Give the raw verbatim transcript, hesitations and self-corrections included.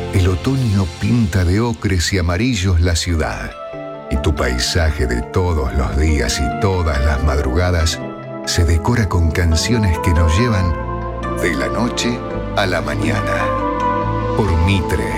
El otoño pinta de ocres y amarillos la ciudad, y tu paisaje de todos los días y todas las madrugadas se decora con canciones que nos llevan de la noche a la mañana. Por Mitre,